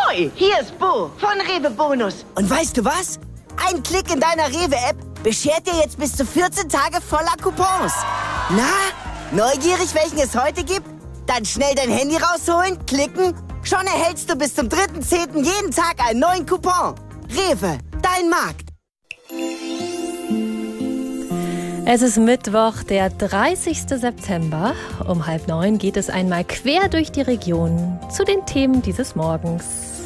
Hoi, hier ist Bo von Rewe Bonus. Und weißt du was? Ein Klick in deiner Rewe-App beschert dir jetzt bis zu 14 Tage voller Coupons. Na, neugierig, welchen es heute gibt? Dann schnell dein Handy rausholen, klicken. Schon erhältst du bis zum 3.10. jeden Tag einen neuen Coupon. Rewe, dein Markt. Es ist Mittwoch, der 30. September. Um 8:30 geht es einmal quer durch die Region zu den Themen dieses Morgens.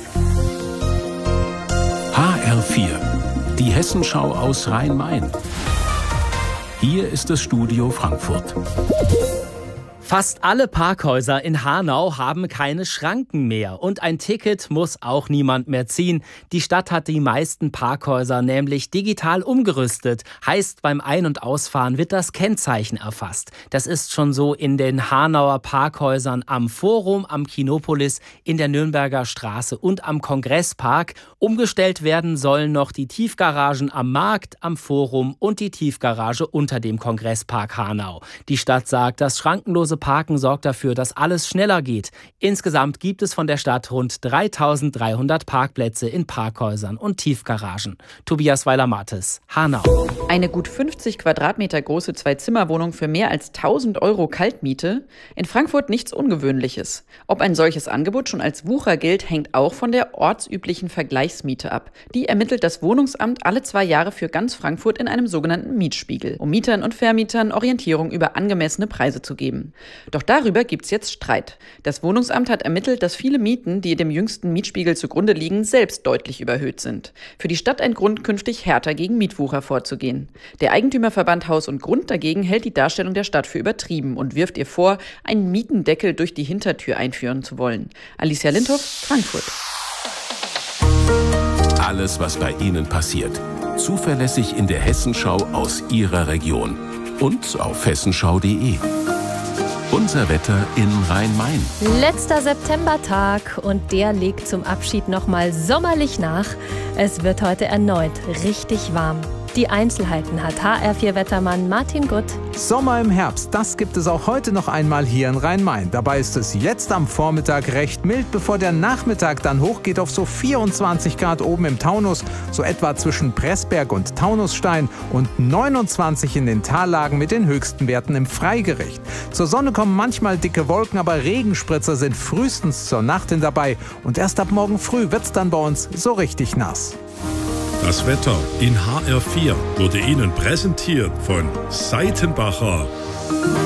HR4, die Hessenschau aus Rhein-Main. Hier ist das Studio Frankfurt. Fast alle Parkhäuser in Hanau haben keine Schranken mehr und ein Ticket muss auch niemand mehr ziehen. Die Stadt hat die meisten Parkhäuser nämlich digital umgerüstet. Heißt, beim Ein- und Ausfahren wird das Kennzeichen erfasst. Das ist schon so in den Hanauer Parkhäusern am Forum, am Kinopolis, in der Nürnberger Straße und am Kongresspark. Umgestellt werden sollen noch die Tiefgaragen am Markt, am Forum und die Tiefgarage unter dem Kongresspark Hanau. Die Stadt sagt, das schrankenlose Parken sorgt dafür, dass alles schneller geht. Insgesamt gibt es von der Stadt rund 3.300 Parkplätze in Parkhäusern und Tiefgaragen. Tobias Weiler-Mattes, Hanau. Eine gut 50 Quadratmeter große Zwei-Zimmer-Wohnung für mehr als 1.000 Euro Kaltmiete? In Frankfurt nichts Ungewöhnliches. Ob ein solches Angebot schon als Wucher gilt, hängt auch von der ortsüblichen Vergleichsmiete ab. Die ermittelt das Wohnungsamt alle 2 Jahre für ganz Frankfurt in einem sogenannten Mietspiegel, um Mietern und Vermietern Orientierung über angemessene Preise zu geben. Doch darüber gibt's jetzt Streit. Das Wohnungsamt hat ermittelt, dass viele Mieten, die dem jüngsten Mietspiegel zugrunde liegen, selbst deutlich überhöht sind. Für die Stadt ein Grund, künftig härter gegen Mietwucher vorzugehen. Der Eigentümerverband Haus und Grund dagegen hält die Darstellung der Stadt für übertrieben und wirft ihr vor, einen Mietendeckel durch die Hintertür einführen zu wollen. Alicia Lindhoff, Frankfurt. Alles, was bei Ihnen passiert. Zuverlässig in der Hessenschau aus Ihrer Region. Und auf hessenschau.de. Unser Wetter in Rhein-Main. Letzter Septembertag und der legt zum Abschied nochmal sommerlich nach. Es wird heute erneut richtig warm. Die Einzelheiten hat HR4-Wettermann Martin Gutt. Sommer im Herbst, das gibt es auch heute noch einmal hier in Rhein-Main. Dabei ist es jetzt am Vormittag recht mild, bevor der Nachmittag dann hochgeht auf so 24 Grad oben im Taunus, so etwa zwischen Pressberg und Taunusstein und 29 in den Tallagen mit den höchsten Werten im Freigericht. Zur Sonne kommen manchmal dicke Wolken, aber Regenspritzer sind frühestens zur Nacht hin dabei und erst ab morgen früh wird's dann bei uns so richtig nass. Das Wetter in HR4 wurde Ihnen präsentiert von Seitenbacher.